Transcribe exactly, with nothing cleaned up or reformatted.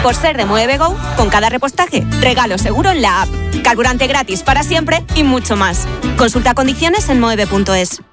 Por ser de Moeve Go, con cada repostaje, regalo seguro en la app. Carburante gratis para siempre y mucho más. Consulta condiciones en moeve punto es.